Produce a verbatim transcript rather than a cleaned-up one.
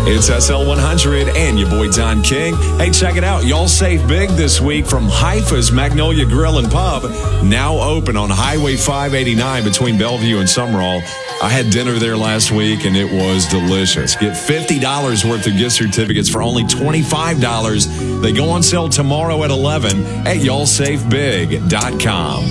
It's S L one hundred and your boy Don King. Hey, check it out. Y'all save big this week from Haifa's Magnolia Grill and Pub, now open on Highway five eighty-nine between Bellevue and Summerall. I had dinner there last week, and it was delicious. Get fifty dollars worth of gift certificates for only twenty-five dollars. They go on sale tomorrow at eleven at y'all save big dot com.